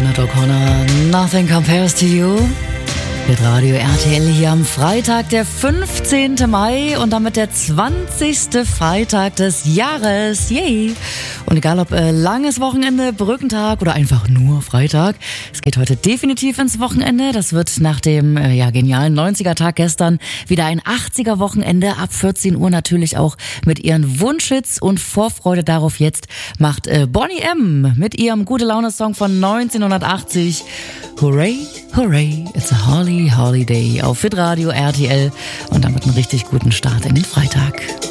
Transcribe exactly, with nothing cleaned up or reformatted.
Sinead O'Connor, Nothing Compares to You. Mit Radio R T L hier am Freitag, der fünfzehnten Mai und damit der zwanzigste Freitag des Jahres. Yay! Und egal ob äh, langes Wochenende, Brückentag oder einfach nur Freitag, es geht heute definitiv ins Wochenende. Das wird nach dem äh, ja, genialen neunziger-Tag gestern wieder ein achtziger-Wochenende. Ab vierzehn Uhr natürlich auch mit ihren Wunschhits und Vorfreude darauf jetzt macht äh, Boney M. mit ihrem Gute-Laune-Song von neunzehnhundertachtzig. Hooray, hooray, it's a holly holiday auf Hitradio R T L und damit einen richtig guten Start in den Freitag.